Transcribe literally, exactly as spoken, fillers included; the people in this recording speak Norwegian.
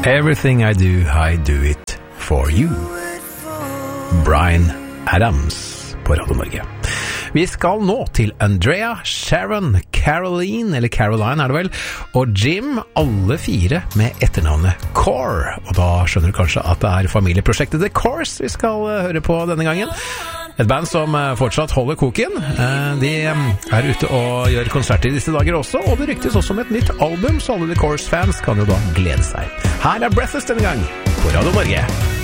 Everything I do, I do it for you. Bryan Adams på Radio Norge. Vi skal nå til Andrea, Sharon, Caroline, eller Caroline er det vel, og Jim, alle fire med etternavnet Core. Og da skjønner du kanskje at det er familieprosjektet The Course vi skal høre på denne gangen. Et band som fortsatt holder koken. De er ute og gjør konserter i disse dager også, og det ryktes også om et nytt album, så alle The Course-fans kan jo da glede seg. Her er Breathless denne gang på Radio Norge.